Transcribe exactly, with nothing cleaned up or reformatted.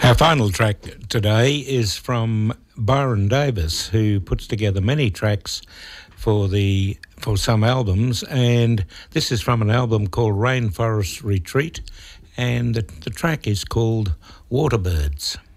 Our final track today is from Byron Davis, who puts together many tracks for the for some albums, and this is from an album called Rainforest Retreat, and the, the track is called Waterbirds.